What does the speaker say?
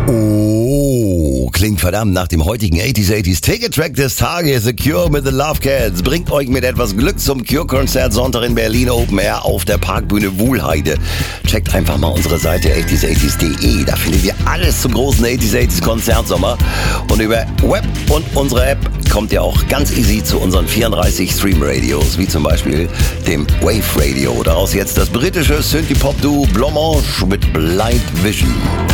Oh, klingt verdammt nach dem heutigen 80s Ticket-Track des Tages. The Cure mit The Love Cats bringt euch mit etwas Glück zum Cure-Konzert Sonntag in Berlin Open Air auf der Parkbühne Wuhlheide. Checkt einfach mal unsere Seite 80s80s.de. Da findet ihr alles zum großen 80s Konzertsommer. Und über Web und unsere App kommt ihr auch ganz easy zu unseren 34 Stream-Radios, wie zum Beispiel dem Wave Radio. Daraus jetzt das britische Synthie-Pop-Duo Blancmange mit Blind Vision.